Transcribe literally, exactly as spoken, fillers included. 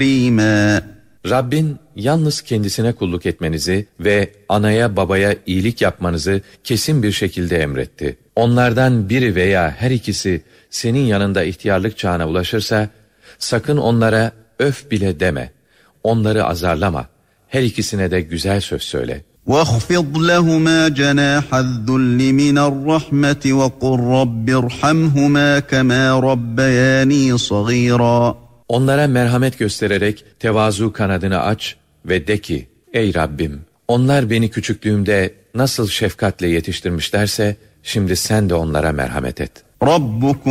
رحيما. Rabbin yalnız kendisine kulluk etmenizi ve anaya babaya iyilik yapmanızı kesin bir şekilde emretti. Onlardan biri veya her ikisi senin yanında ihtiyarlık çağına ulaşırsa, sakın onlara öf bile deme. Onları azarlama. Her ikisine de güzel söz söyle. وَاخْفِضْ لَهُمَا جَنَاحَ الذُّلِّ مِنَ الرَّحْمَةِ وَقُلْ رَبِّ ارْحَمْهُمَا كَمَا رَبَّيَانِي صَغِيرًا. Onlara merhamet göstererek tevazu kanadını aç ve de ki, ey Rabbim, onlar beni küçüklüğümde nasıl şefkatle yetiştirmişlerse, şimdi sen de onlara merhamet et. رَبُّكُمْ